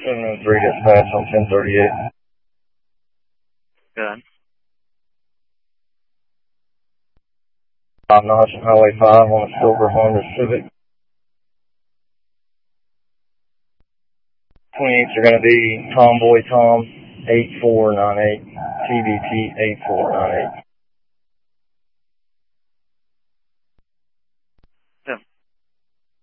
703 dispatch on 1038. Good. I'm Notch Highway 5 on a silver Honda Civic. 28s are going to be Tomboy Tom 8498, TBT 8498.